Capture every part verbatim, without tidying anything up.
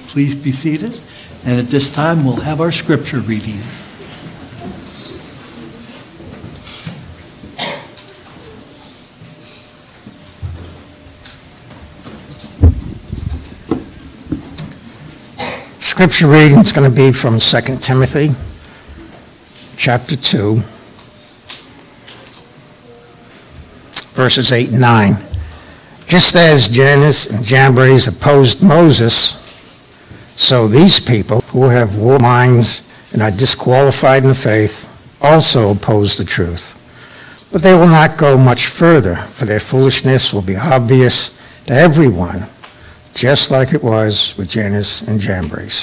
Please be seated. And at this time, we'll have our scripture reading. Scripture reading is going to be from Second Timothy, chapter two, verses eight and nine. Just as Jannes and Jambres opposed Moses, so these people who have warped minds and are disqualified in the faith also oppose the truth. But they will not go much further, for their foolishness will be obvious to everyone, just like it was with Jannes and Jambres.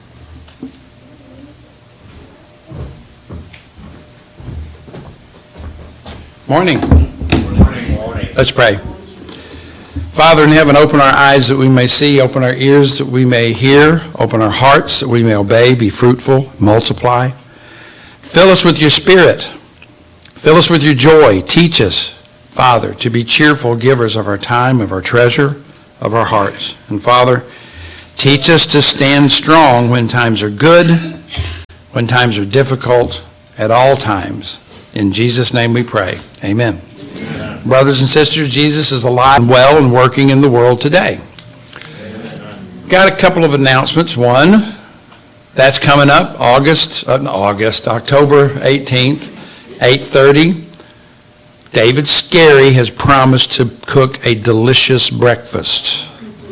Morning. Morning. Morning. Let's pray. Father in heaven, open our eyes that we may see, open our ears that we may hear, open our hearts that we may obey, be fruitful, multiply. Fill us with your Spirit. Fill us with your joy. Teach us, Father, to be cheerful givers of our time, of our treasure, of our hearts. And Father, teach us to stand strong when times are good, when times are difficult, at all times. In Jesus' name we pray. Amen. Amen. Brothers and sisters, Jesus is alive and well and working in the world today. Amen. Got a couple of announcements. One, that's coming up August, uh, August, October eighteenth, eight thirty. David Scarry has promised to cook a delicious breakfast.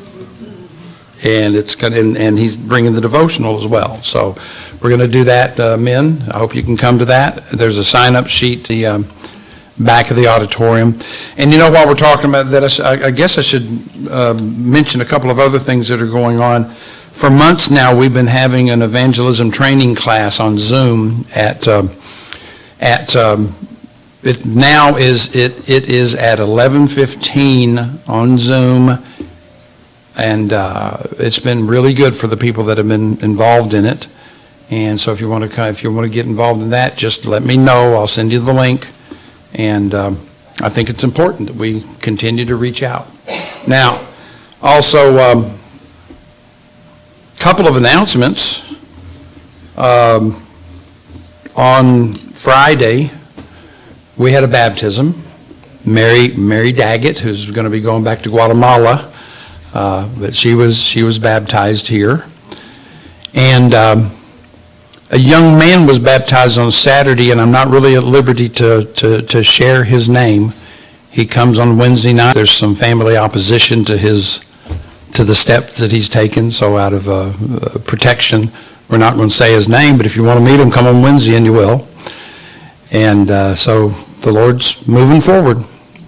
And it's gonna, and, and he's bringing the devotional as well. So we're going to do that, uh, men. I hope you can come to that. There's a sign-up sheet, the um, back of the auditorium. And you know, while we're talking about that, I, I guess I should uh, mention a couple of other things that are going on. For months now, we've been having an evangelism training class on Zoom at uh, at um, it now is it it is at eleven fifteen on Zoom. And uh, it's been really good for the people that have been involved in it. And so if you want to if you want to get involved in that, just let me know. I'll send you the link. And um, I think it's important that we continue to reach out. Now, also, a um, couple of announcements. Um, on Friday, we had a baptism. Mary Mary Daggett, who's going to be going back to Guatemala. Uh, but she was she was baptized here, and um, a young man was baptized on Saturday, and I'm not really at liberty to, to to share his name. He comes on Wednesday night. There's some family opposition to his to the steps that he's taken, so out of uh, uh, protection, we're not going to say his name. But if you want to meet him, come on Wednesday, and you will. And uh, so the Lord's moving forward.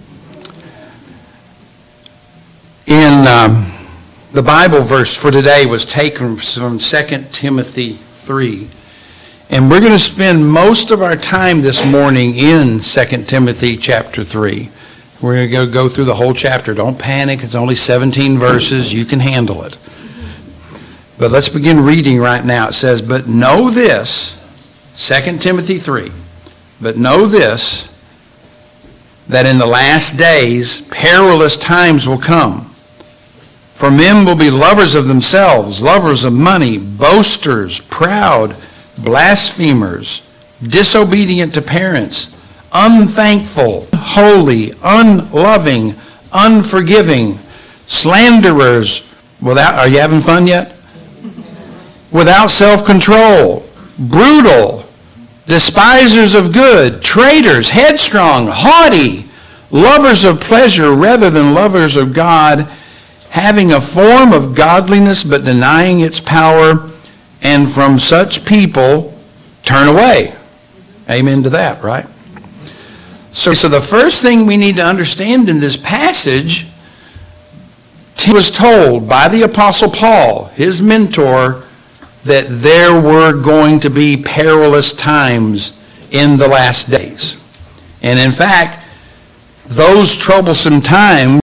In um, the Bible verse for today was taken from Second Timothy three. And we're going to spend most of our time this morning in Second Timothy chapter three. We're going to go, go through the whole chapter. Don't panic. It's only seventeen verses. You can handle it. But let's begin reading right now. It says, "But know this," Second Timothy three, "but know this, that in the last days perilous times will come. For men will be lovers of themselves, lovers of money, boasters, proud, blasphemers, disobedient to parents, unthankful, holy, unloving, unforgiving, slanderers, without, are you having fun yet? Without self-control, brutal, despisers of good, traitors, headstrong, haughty, lovers of pleasure rather than lovers of God, having a form of godliness but denying its power, and from such people turn away." Amen to that, right? So, so the first thing we need to understand in this passage, he was told by the Apostle Paul, his mentor, that there were going to be perilous times in the last days. And in fact, those troublesome times,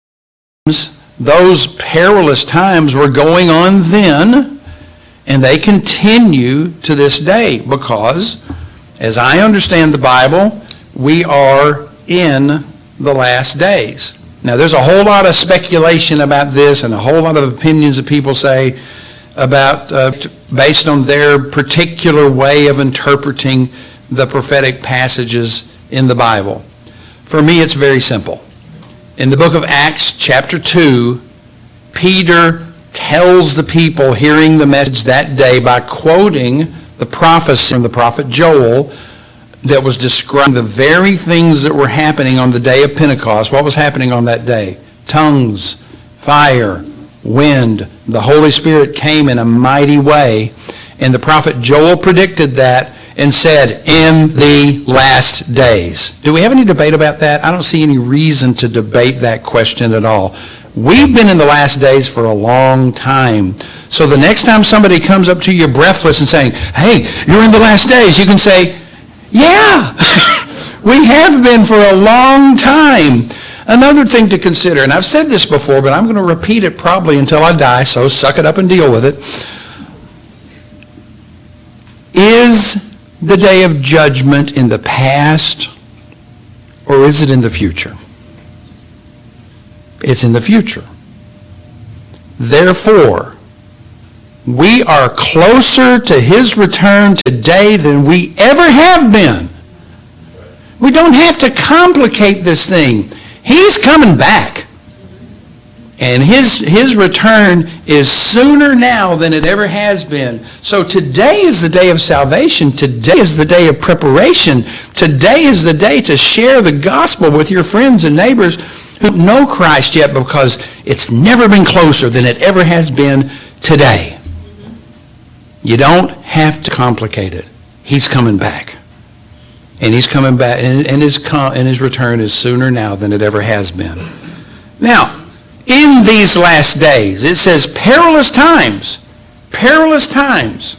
those perilous times were going on then, and they continue to this day because, as I understand the Bible, we are in the last days. Now, there's a whole lot of speculation about this and a whole lot of opinions that people say. about, uh, t- based on their particular way of interpreting the prophetic passages in the Bible. For me, it's very simple. In the book of Acts, chapter two, Peter tells the people hearing the message that day by quoting the prophecy from the prophet Joel that was describing the very things that were happening on the day of Pentecost. What was happening on that day? Tongues, fire, wind. The Holy Spirit came in a mighty way. And the prophet Joel predicted that and said, in the last days. Do we have any debate about that? I don't see any reason to debate that question at all. We've been in the last days for a long time. So the next time somebody comes up to you breathless and saying, hey, you're in the last days, you can say, yeah, we have been for a long time. Another thing to consider, and I've said this before, but I'm going to repeat it probably until I die, so suck it up and deal with it. Is the day of judgment in the past, or is it in the future? It's in the future. Therefore, we are closer to his return today than we ever have been. We don't have to complicate this thing. He's coming back. And his, his return is sooner now than it ever has been. So today is the day of salvation. Today is the day of preparation. Today is the day to share the gospel with your friends and neighbors who don't know Christ yet, because it's never been closer than it ever has been today. You don't have to complicate it. He's coming back. And he's coming back, and, and, his, com- and his return is sooner now than it ever has been. Now, in these last days, it says perilous times. Perilous times.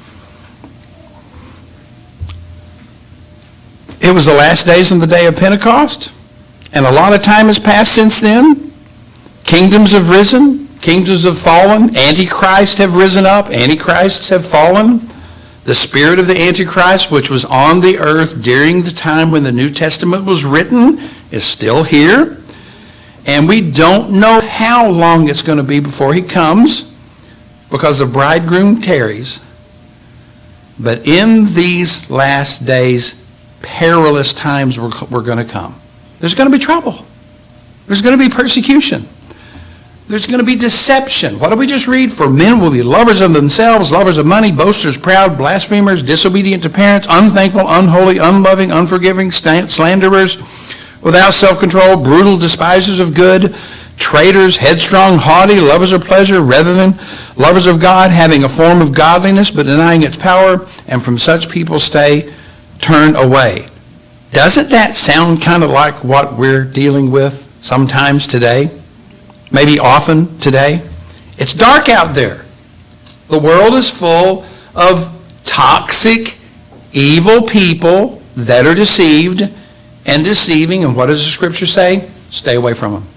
It was the last days on the day of Pentecost, and a lot of time has passed since then. Kingdoms have risen. Kingdoms have fallen. Antichrists have risen up. Antichrists have fallen. The spirit of the Antichrist, which was on the earth during the time when the New Testament was written, is still here. And we don't know how long it's going to be before he comes, because the bridegroom tarries. But in these last days, perilous times were, were going to come. There's going to be trouble. There's going to be persecution. There's going to be deception. What did we just read? For men will be lovers of themselves, lovers of money, boasters, proud, blasphemers, disobedient to parents, unthankful, unholy, unloving, unforgiving, slanderers, without self-control, brutal, despisers of good, traitors, headstrong, haughty, lovers of pleasure rather than lovers of God, having a form of godliness but denying its power, and from such people stay, turn away. Doesn't that sound kind of like what we're dealing with sometimes today? Maybe often today? It's dark out there. The world is full of toxic, evil people that are deceived and deceiving. And what does the scripture say? Stay away from them.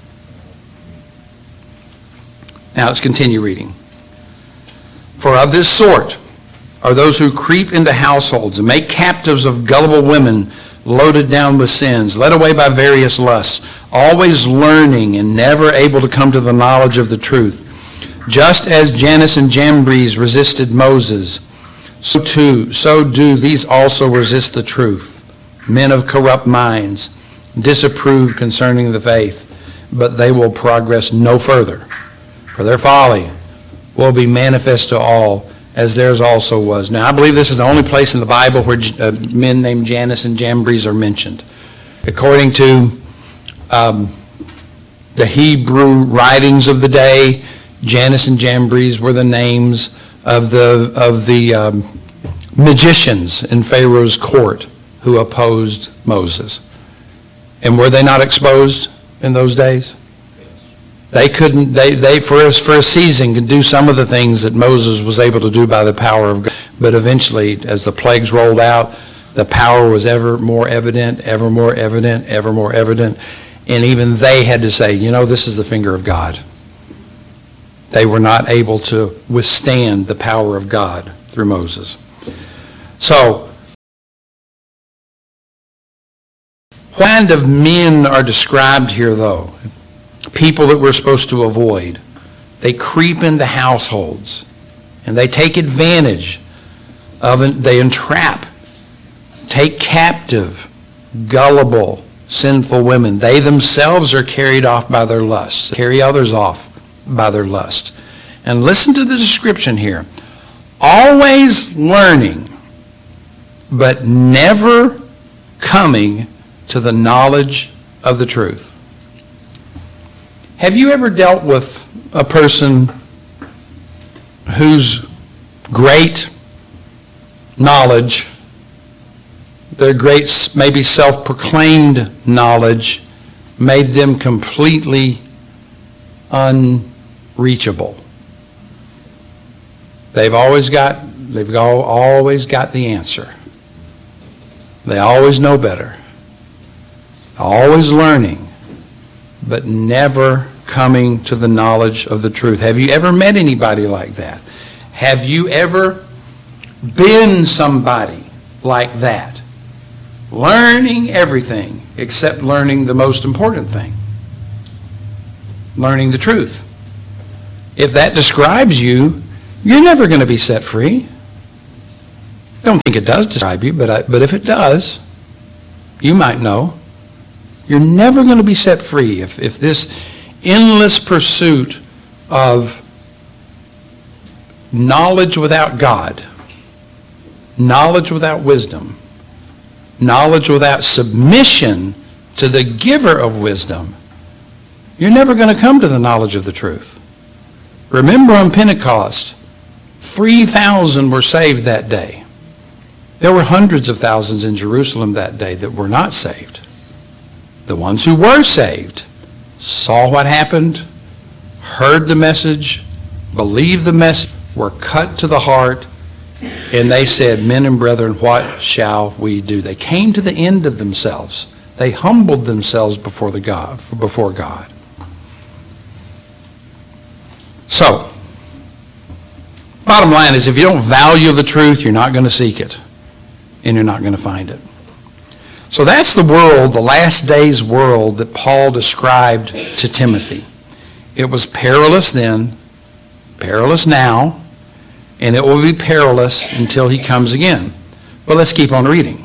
Now let's continue reading. For of this sort are those who creep into households and make captives of gullible women, loaded down with sins, led away by various lusts, always learning and never able to come to the knowledge of the truth. Just as Jannes and Jambres resisted Moses, so too, so do these also resist the truth. Men of corrupt minds, disapproved concerning the faith, but they will progress no further. For their folly will be manifest to all, as theirs also was. Now, I believe this is the only place in the Bible where uh, men named Jannes and Jambres are mentioned. According to um, the Hebrew writings of the day, Jannes and Jambres were the names of the of the um, magicians in Pharaoh's court who opposed Moses. And were they not exposed in those days? They couldn't, they, they for, a, for a season could do some of the things that Moses was able to do by the power of God. But eventually, as the plagues rolled out, the power was ever more evident, ever more evident, ever more evident. And even they had to say, you know, this is the finger of God. They were not able to withstand the power of God through Moses. So, what kind of men are described here, though? People that we're supposed to avoid. They creep into households. And they take advantage of it. They entrap, take captive, gullible, sinful women. They themselves are carried off by their lusts, carry others off by their lust. And listen to the description here. Always learning, but never coming to the knowledge of the truth. Have you ever dealt with a person whose great knowledge, their great maybe self-proclaimed knowledge, made them completely unreachable? They've always got, they've always got the answer. They always know better. Always learning, but never coming to the knowledge of the truth. Have you ever met anybody like that? Have you ever been somebody like that? Learning everything except learning the most important thing. Learning the truth. If that describes you, you're never going to be set free. I don't think it does describe you, but, I, but if it does, you might know. You're never going to be set free if, if this endless pursuit of knowledge without God, knowledge without wisdom, knowledge without submission to the giver of wisdom, you're never going to come to the knowledge of the truth. Remember on Pentecost, three thousand were saved that day. There were hundreds of thousands in Jerusalem that day that were not saved. The ones who were saved saw what happened, heard the message, believed the message, were cut to the heart, and they said, "Men and brethren, what shall we do?" They came to the end of themselves. They humbled themselves before the God, before God. So, bottom line is, if you don't value the truth, you're not going to seek it, and you're not going to find it. So that's the world, the last days world that Paul described to Timothy. It was perilous then, perilous now, and it will be perilous until he comes again. But let's keep on reading.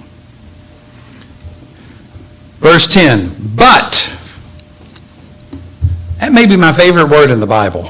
Verse ten, but, that may be my favorite word in the Bible.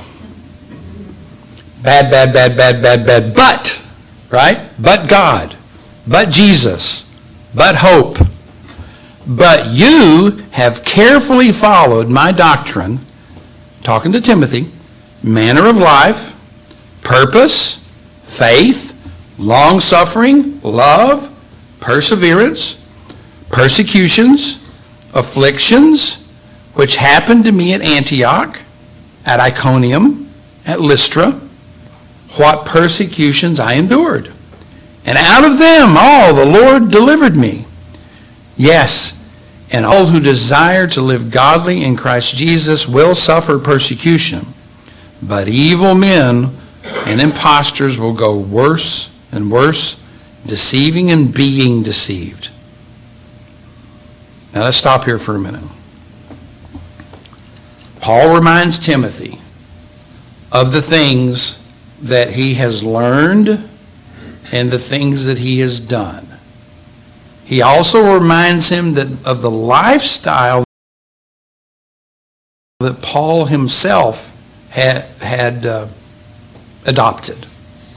Bad, bad, bad, bad, bad, bad, but, right? But God, but Jesus, but hope. But you have carefully followed my doctrine, talking to Timothy, manner of life, purpose, faith, long-suffering, love, perseverance, persecutions, afflictions, which happened to me at Antioch, at Iconium, at Lystra, what persecutions I endured. And out of them all the Lord delivered me. Yes, and all who desire to live godly in Christ Jesus will suffer persecution. But evil men and impostors will go worse and worse, deceiving and being deceived. Now let's stop here for a minute. Paul reminds Timothy of the things that he has learned and the things that he has done. He also reminds him that of the lifestyle that Paul himself had, had uh, adopted.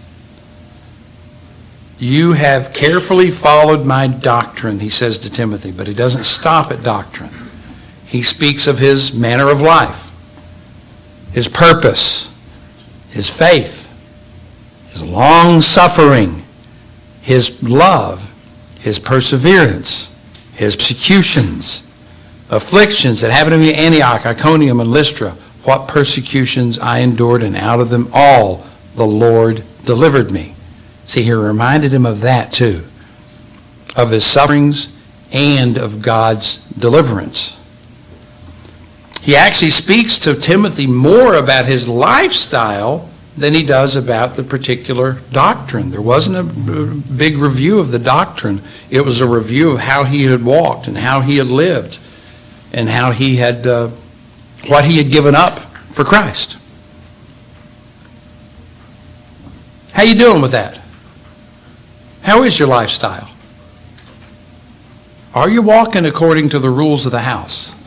You have carefully followed my doctrine, he says to Timothy, but he doesn't stop at doctrine. He speaks of his manner of life, his purpose, his faith, his long-suffering, his love, his perseverance, his persecutions, afflictions that happened to me at Antioch, Iconium, and Lystra, what persecutions I endured, and out of them all the Lord delivered me. See, he reminded him of that too, of his sufferings and of God's deliverance. He actually speaks to Timothy more about his lifestyle than he does about the particular doctrine. There wasn't a big review of the doctrine. It was a review of how he had walked and how he had lived and how he had, uh, what he had given up for Christ. How you doing with that? How is your lifestyle? Are you walking according to the rules of the house?